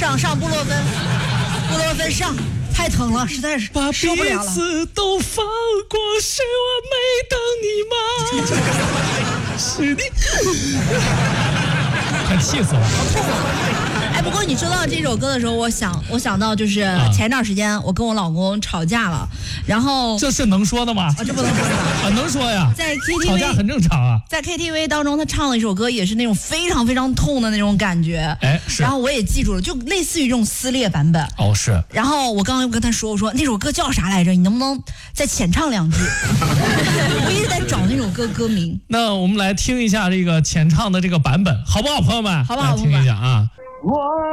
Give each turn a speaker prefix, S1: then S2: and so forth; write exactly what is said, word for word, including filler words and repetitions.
S1: 上上布洛芬，布洛芬上，太疼了，实在是受不了了。
S2: 把彼此都放过，是我没等你吗？是你，快气死了！
S1: 哎，不过你说到这首歌的时候，我想我想到就是前一段时间我跟我老公吵架了，然后
S2: 这是能说的吗？
S1: 啊，这不能说的
S2: 啊，能说呀。
S1: 在 K T V
S2: 吵架很正常啊。
S1: 在 K T V 当中，他唱了一首歌，也是那种非常非常痛的那种感觉。
S2: 哎，是。
S1: 然后我也记住了，就类似于这种撕裂版本。
S2: 哦，是。
S1: 然后我刚刚又跟他说，我说那首歌叫啥来着？你能不能再浅唱两句？我一直在找那首歌歌名。
S2: 那我们来听一下这个浅唱的这个版本，好不好，朋友们？
S1: 好不好？
S2: 来听一下啊。我